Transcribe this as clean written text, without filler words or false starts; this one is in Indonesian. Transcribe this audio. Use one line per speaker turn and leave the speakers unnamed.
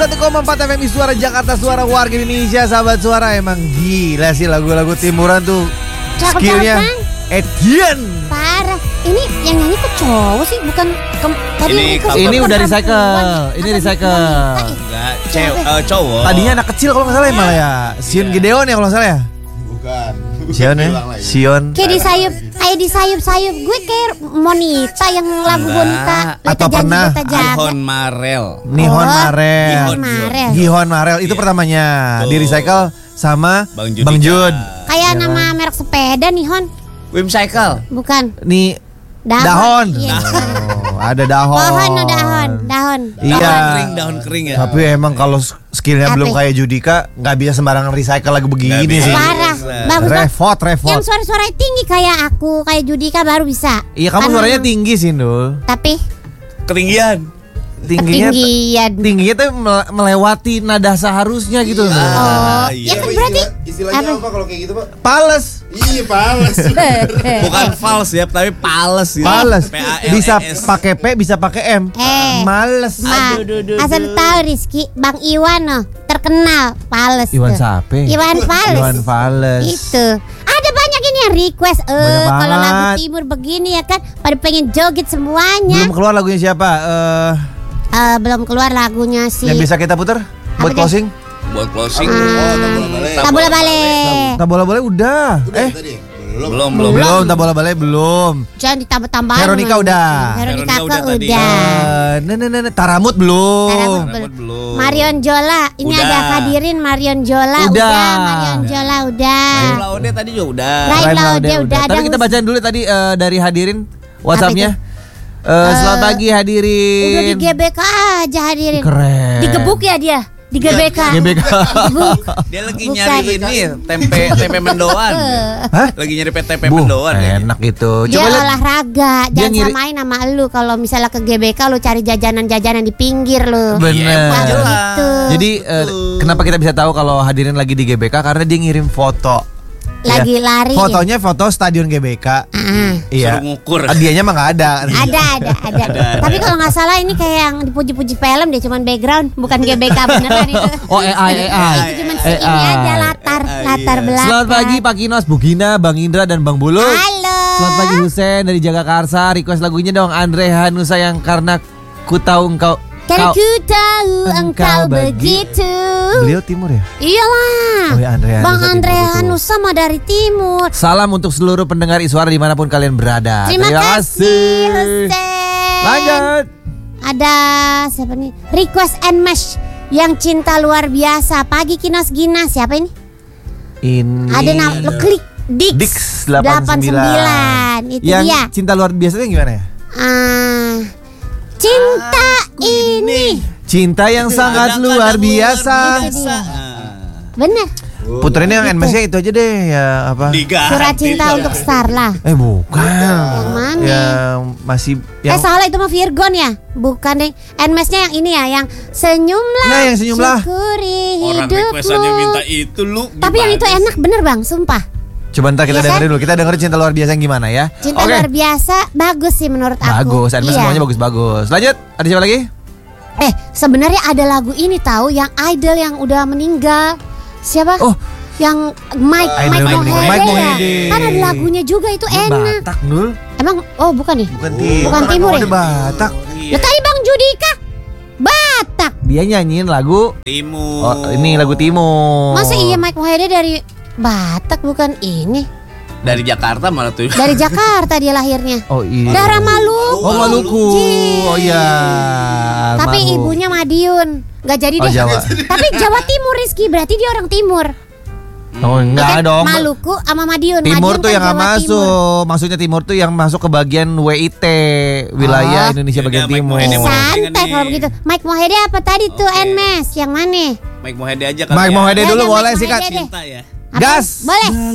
1,4 FM Suara Jakarta, suara warga Indonesia. Sahabat Suara, emang gila sih lagu-lagu timuran tuh. Skillnya Etienne.
Parah. Ini yang nyanyi kok cowok sih, bukan
ini udah recycle. Ini recycle.
Enggak, cowok.
Tadinya anak kecil kalau nggak salah ya malah ya. Sion Gideon ya kalau nggak salah ya.
Bukan.
Sion ya. Sion.
Kayak di sayup. Gue kayak Monita yang lagu Bonita.
Atau pernah
Nihon Marel.
Gihon Marel itu pertamanya. Di recycle sama Bang Jud.
Kayak nama merek sepeda Nihon.
Wimcycle.
Bukan.
Nih Dahon.
Iya.
Oh, ada dahon.
Dahon.
Iya.
Daun kering ya.
Tapi emang kalau skillnya belum kayak Judika, nggak bisa sembarangan recycle lagu begini sih.
Parah. Bagus.
Repot.
Yang suara-suaranya tinggi kayak aku, kayak Judika baru bisa.
Iya, kamu suaranya tinggi sih, Ndul.
Tapi
Ketinggian.
Tingginya tuh melewati nada seharusnya gitu.
Ya kan berarti
istilahnya apa kalau kayak gitu, Pak?
Pales.
Iya, pales.
Bukan fals ya, tapi pales ya.
Pales.
P-A-L-E-S.
Bisa pakai P, bisa pakai M. Males.
Asal tahu Rizky, Bang Iwan terkenal pales.
Iwan siapa?
Iwan Fales. Itu. Ada banyak ini yang request. Kalau lagu timur begini ya kan, pada pengen joget semuanya.
Belum keluar lagunya siapa?
Belum keluar lagunya sih.
Yang bisa kita putar buat closing?
Buat closing.
Tabola Bale.
Tabola Bale udah.
Belum.
Tabola Bale belum.
Jangan ditambah-tambah.
Veronica udah.
Veronica udah.
Taramut belum.
Marion Jola. Ini
Udah.
ada hadirin Marion Jola. Marion Jola udah.
Raim Laude tadi juga udah.
Raim Laude udah.
Tapi kita bacain dulu tadi dari hadirin WhatsApp-nya. Selamat pagi hadirin.
Udah di GBK aja hadirin.
Keren.
Digebuk ya dia. Di GBK.
Dia lagi nyari ini tempe mendoan.
Hah?
Lagi nyari tempe mendoan.
Enak itu.
Dia olahraga.
Dia
Jangan samain sama lu. Kalau misalnya ke GBK lu cari jajanan-jajanan di pinggir lu.
Bener.
Gitu.
Jadi kenapa kita bisa tahu kalau hadirin lagi di GBK? Karena dia ngirim foto.
Lagi lari.
Fotonya foto stadion GBK. Iya.
Suruh ngukur.
Dianya mah nggak ada.
Ada. Tapi kalau nggak salah ini kayak yang dipuji-puji film dia cuman background, bukan GBK beneran itu.
Oh AI.
Itu cuma ini aja latar belakang.
Selamat pagi Pak Kinos, Bu Gina, Bang Indra dan Bang Bulu.
Halo.
Selamat pagi Husen dari Jagakarsa. Request lagunya dong Andre Hanusa yang Karena Ku Tahu Engkau.
Karena ku tahu engkau begitu.
Beliau timur ya?
Iyalah.
Oh ya,
Bang Andre Hanusa mah dari timur.
Salam untuk seluruh pendengar Iswara dimanapun kalian berada.
Terima kasih Husen.
Lanjut.
Ada siapa nih? Request and Mesh yang cinta luar biasa. Pagi Kinos Gina. Siapa ini?
Ini
Ada nama lo klik Dix 89. Itu
yang
dia.
cinta luar biasanya gimana ya?
Cinta ini.
Cinta yang sangat luar biasa.
Bener.
Puterin yang NMS-nya itu aja deh ya apa?
Surat cinta untuk Starla.
Bukan.
Yang mana?
Yang masih
salah itu mah Virgon ya? Bukan deh. NMS-nya yang ini ya, yang senyumlah.
Nah, yang senyumlah.
Syukuri
Orang
hidupmu.
requestannya minta itu lu.
Tapi yang itu enak bener Bang, sumpah.
Coba ntar kita dengerin dulu. Kita dengerin cinta luar biasa yang gimana ya?
Cinta luar biasa bagus sih menurut aku.
Bagus, NMS semuanya bagus-bagus. Lanjut, ada siapa lagi?
Sebenarnya ada lagu ini tahu yang idol yang udah meninggal. Siapa? Yang Mike Mohede. Kan ada lagunya juga itu enak.
Batak, Nul.
Emang bukan nih?
Bukan
timur ya?
Ada Batak.
Tadi Bang Judika Batak.
Dia nyanyiin lagu
Timur.
Oh, ini lagu Timur.
Masa iya Mike Mohede dari Batak bukan ini?
Dari Jakarta malah tuh.
Dari Jakarta dia lahirnya.
Oh iya.
Daerah Maluku.
Oh Maluku. Oh iya.
Tapi ibunya Madiun. Gak jadi deh.
Jawa.
Tapi Jawa Timur Rizky, berarti dia orang timur.
Oh enggak dong.
Maluku sama Madiun.
Timur
Madiun
tuh
kan
yang nggak
Jawa
masuk.
Timur.
Maksudnya timur tuh yang masuk ke bagian WIT, wilayah Indonesia bagian timur.
Santai kalau begitu. Mike Mohede apa tadi tuh NMS? Yang mana?
Mike Mohede aja kan.
Mike Mohede dulu boleh sikat.
Cinta ya.
Gas.
Boleh.